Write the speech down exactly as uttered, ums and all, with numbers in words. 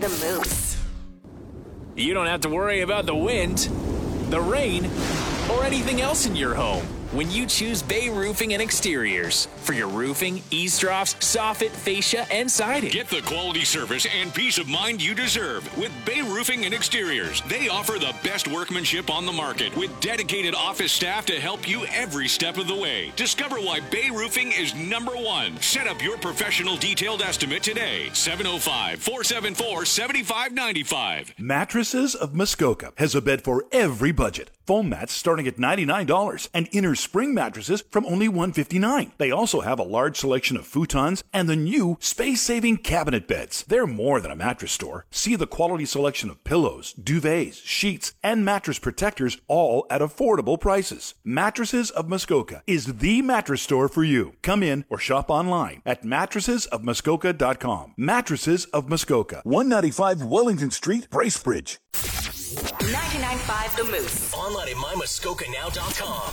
the Moose. You don't have to worry about the wind, the rain, or anything else in your home when you choose Bay Roofing and Exteriors for your roofing, eavesdrops, soffit, fascia, and siding. Get the quality service and peace of mind you deserve with Bay Roofing and Exteriors. They offer the best workmanship on the market with dedicated office staff to help you every step of the way. Discover why Bay Roofing is number one. Set up your professional detailed estimate today. seven oh five, four seven four, seven five nine five. Mattresses of Muskoka has a bed for every budget. Foam mats starting at ninety-nine dollars and inner spring mattresses from only one hundred fifty-nine dollars. They also have a large selection of futons and the new space-saving cabinet beds. They're more than a mattress store. See the quality selection of pillows, duvets, sheets, and mattress protectors, all at affordable prices. Mattresses of Muskoka is the mattress store for you. Come in or shop online at mattresses of muskoka dot com. Mattresses of Muskoka, one ninety-five Wellington Street, Bracebridge. ninety-nine point five The Moose. Online at my muskoka now dot com.